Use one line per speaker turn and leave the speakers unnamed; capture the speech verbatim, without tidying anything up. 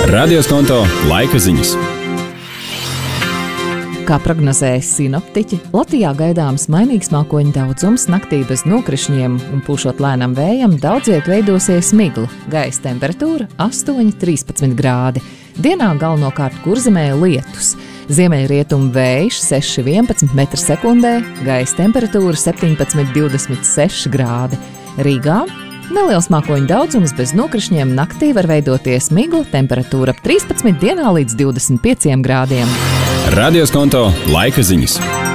Radioskonto laika ziņas.
Kā prognozēja sinoptiķi, Latvijā gaidāms mainīgs mākoņu daudzums, naktī bez nokrišņiem un pūšot lēnam vējam daudz viet veidosies migla. Gaisa temperatūra astoņi līdz trīspadsmit grādi. Dienā galvenokārt Kurzemē lietus. Ziemeļrietumu vējš seši līdz vienpadsmit metri sekundē, gaisa temperatūra septiņpadsmit līdz divdesmit seši grādi. Rīgā neliels mākoņu daudzums bez nokrišņiem, naktī var veidoties migla, temperatūra ap trīspadsmit, dienā līdz divdesmit pieciem grādiem.
Radioskonto laika ziņas.